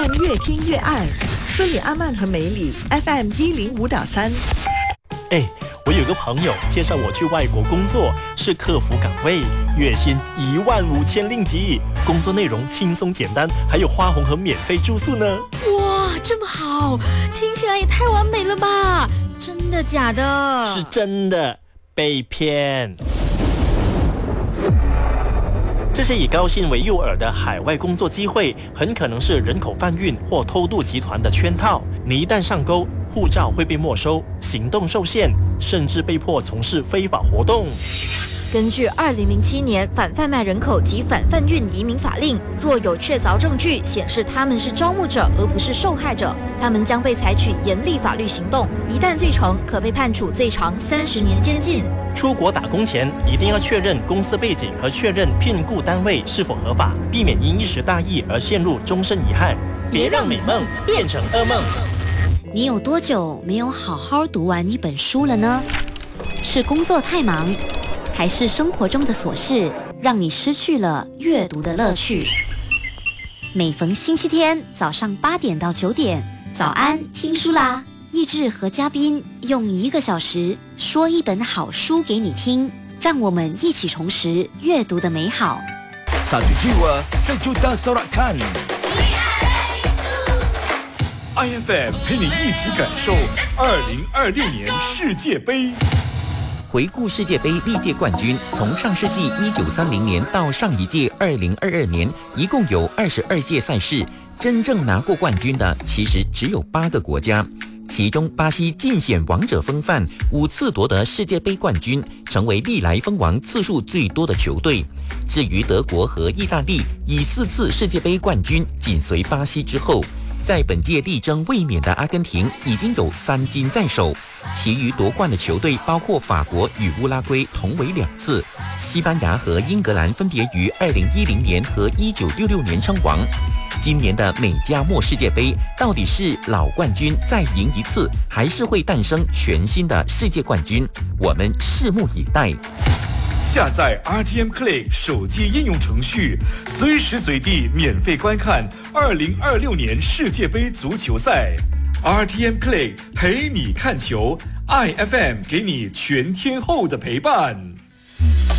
让越听越爱。斯里阿曼和梅里 FM 105.3。 我有个朋友介绍我去外国工作，是客服岗位，月薪15000令吉，工作内容轻松简单，还有花红和免费住宿呢。 哇，这么好，听起来也太完美了吧？真的假的？ 是真的，被骗。这些以高薪为诱饵的海外工作机会，很可能是人口贩运或偷渡集团的圈套。你一旦上钩，护照会被没收，行动受限，甚至被迫从事非法活动。 根据2007年反贩卖人口及反贩运移民法令，若有确凿证据显示他们是招募者而不是受害者，他们将被采取严厉法律行动，一旦罪成，可被判处最长30年监禁。 出国打工前一定要确认公司背景和确认聘雇单位是否合法，避免因一时大意而陷入终身遗憾。别让美梦变成噩梦。 你有多久没有好好读完一本书了呢？是工作太忙，还是生活中的琐事让你失去了阅读的乐趣？每逢星期天早上8点到9点，早安听书啦！益智和嘉宾用1个小时说一本好书给你听，让我们一起重拾阅读的美好。 Satu jiwa, sejuta sorakan. IFM 陪你一起感受2026年世界杯。 回顾世界杯历届冠军，从上世纪1930年到上一届2022年，一共有22届赛事，真正拿过冠军的其实只有8个国家。其中巴西尽显王者风范，5次夺得世界杯冠军，成为历来封王次数最多的球队。至于德国和意大利，以4次世界杯冠军紧随巴西之后。在本届力争卫冕的阿根廷已经有3金在手，其余夺冠的球队包括法国与乌拉圭同为2次，西班牙和英格兰分别于2010年和1966年称王。今年的美加墨世界杯到底是老冠军再赢一次，还是会诞生全新的世界冠军？我们拭目以待。 下载 RTM Click 手机应用程序，随时随地免费观看2026年世界杯足球赛。RTM Click 陪你看球，IFM 给你全天候的陪伴。